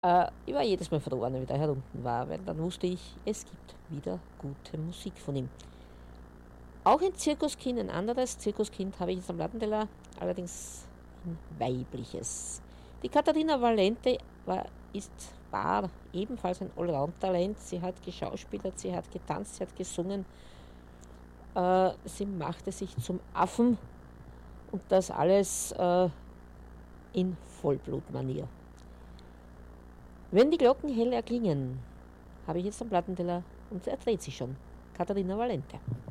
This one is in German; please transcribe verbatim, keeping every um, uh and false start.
Äh, ich war jedes Mal froh, wenn er wieder herunten war, weil dann wusste ich, es gibt wieder gute Musik von ihm. Auch ein Zirkuskind, ein anderes Zirkuskind habe ich jetzt am Plattenteller, allerdings ein weibliches. Die Katharina Valente war, ist, war ebenfalls ein Allround-Talent. Sie hat geschauspielert, sie hat getanzt, sie hat gesungen. Äh, sie machte sich zum Affen und das alles äh, in Vollblutmanier. Wenn die Glocken hell erklingen, habe ich jetzt am Plattenteller und er dreht sich schon. Katharina Valente.